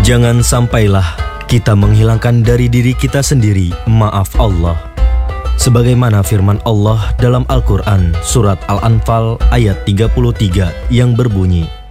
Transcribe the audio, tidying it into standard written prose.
Jangan sampailah kita menghilangkan dari diri kita sendiri maaf Allah. Sebagaimana firman Allah dalam Al-Quran surat Al-Anfal ayat 33 yang berbunyi,